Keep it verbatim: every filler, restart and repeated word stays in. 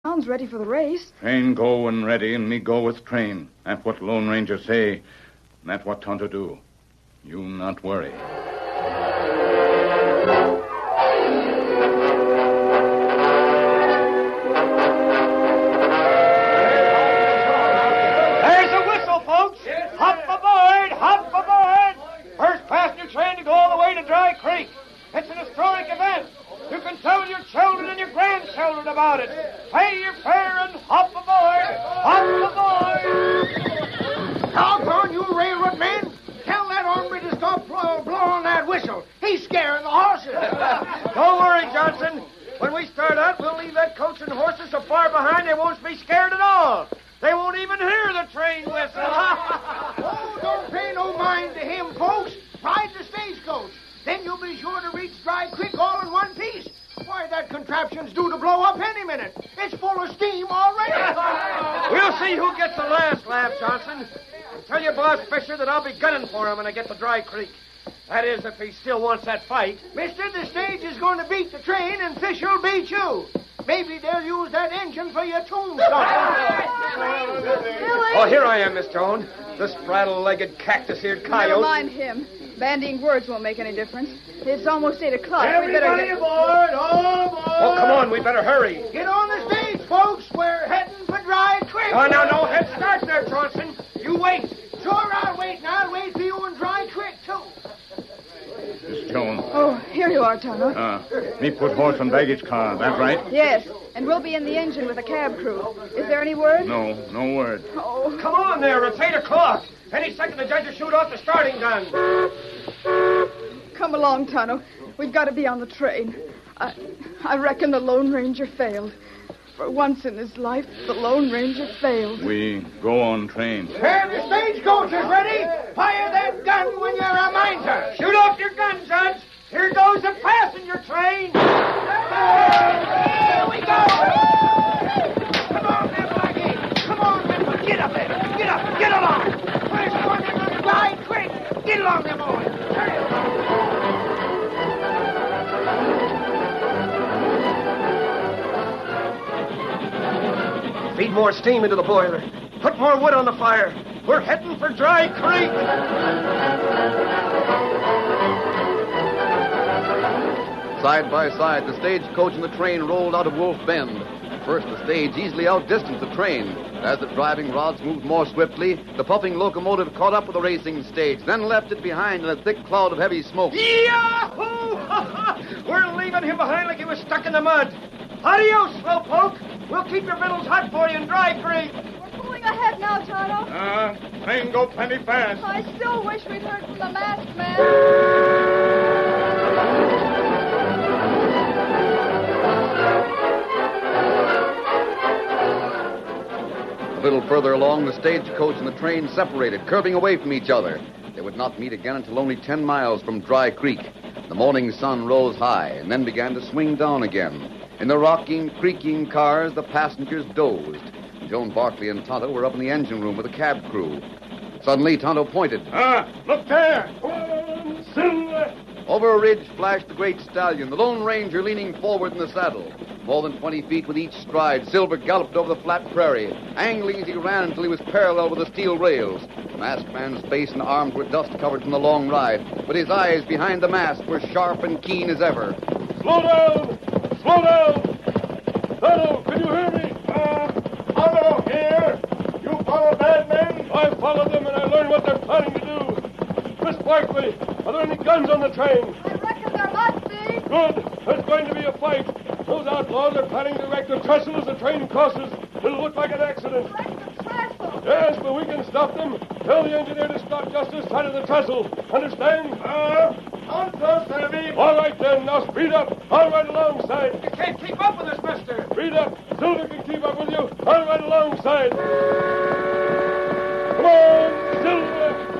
hounds ready for the race. Train go and ready, and me go with train. That's what Lone Ranger say. And that's what Tonto do. You not worry. There's a whistle, folks. Hop aboard, hop aboard. First passenger train to go all the way to Dry Creek. It's an historic event. You can tell your children and your grandchildren about it. Pay your fare and hop aboard. Hop aboard. Doggone you railroad men. Tell that hombre to stop blow, blowing that whistle. He's scaring the horses. Don't worry, Johnson. When we start out, we'll leave that coach and horses so far behind they won't be scared at all. They won't even hear the train whistle. Oh, don't pay no mind to him, folks. Ride the stagecoach. Then you'll be sure to reach Dry Creek all in one piece. Why, that contraption's due to blow up any minute. It's full of steam already. We'll see who gets the last laugh, Johnson. Tell your boss, Fisher, that I'll be gunning for him when I get to Dry Creek. That is, if he still wants that fight. Mister, the stage is going to beat the train, and Fisher'll beat you. Maybe they'll use that engine for your tombstone. Oh, here I am, Miss Joan. This spraddle-legged, cactus-eared coyote. Never mind him. Bandying words won't make any difference. It's almost eight o'clock. Everybody we better get... aboard, all aboard. Oh, come on, we better hurry. Get on the stage, folks. We're heading for Dry Creek. Oh, now, no head start there, Johnson. You wait. Sure, I'll wait, and I'll wait for you in Dry Creek, too. Miss Jones. Oh, here you are, Tonto. Uh, me put horse and baggage car. That right? Yes, and we'll be in the engine with a cab crew. Is there any word? No, no word. Oh. Come on there, it's eight o'clock. Any second the judge will shoot off the starting gun. Come along, Tonto. We've got to be on the train. I, I reckon the Lone Ranger failed. For once in his life, the Lone Ranger failed. We go on train. Have the stagecoach is ready. Fire that gun when you're a miser. Shoot off your gun, Judge. Here goes the passenger train. Here we go. Come on, then, Blackie. Come on, then. Get up there. Get up. Get along. First one in the Dry Creek. Get along there, boys. Hurry up. Feed more steam into the boiler. Put more wood on the fire. We're heading for Dry Creek. Side by side, the stagecoach and the train rolled out of Wolf Bend. At first, the stage easily outdistanced the train. As the driving rods moved more swiftly, the puffing locomotive caught up with the racing stage, then left it behind in a thick cloud of heavy smoke. Yahoo! We're leaving him behind like he was stuck in the mud. Adios, Slowpoke. We'll keep your victuals hot for you in Dry Creek. We're pulling ahead now, Tonto. Uh, train go plenty fast. I still wish we'd heard from the masked man. A little further along, the stagecoach and the train separated, curving away from each other. They would not meet again until only ten miles from Dry Creek. The morning sun rose high and then began to swing down again. In the rocking, creaking cars, the passengers dozed. Joan Barkley and Tonto were up in the engine room with the cab crew. Suddenly, Tonto pointed. Ah, look there. One, Silver. Over a ridge flashed the great stallion, the Lone Ranger leaning forward in the saddle. More than twenty feet with each stride, Silver galloped over the flat prairie, angling as he ran until he was parallel with the steel rails. The masked man's face and arms were dust-covered from the long ride, but his eyes behind the mask were sharp and keen as ever. Slow down! Slow down! Tonto, can you hear me? Uh, Tonto, here. You follow bad men? I followed them and I learned what they're planning to do. Miss Barkley, are there any guns on the train? I reckon there must be. Good. There's going to be a fight. Those outlaws are planning to wreck the trestle as the train crosses. It'll look like an accident. Wreck the trestle. Yes, but we can stop them. Tell the engineer to stop just this side of the trestle. Understand? Uh, on close, Heavy. All right, then. Now speed up. I'll ride alongside. You can't keep up with us, mister. Speed up. Silver can keep up with you. I'll ride alongside. Come on, Silver.